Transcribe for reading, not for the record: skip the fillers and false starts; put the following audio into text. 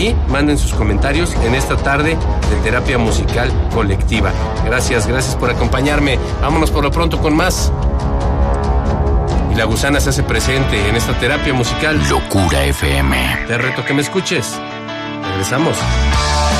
y manden sus comentarios en esta tarde de terapia musical colectiva. Gracias por acompañarme. Vámonos por lo pronto con más. Y la gusana se hace presente en esta terapia musical. Locura FM. Te reto que me escuches. Regresamos.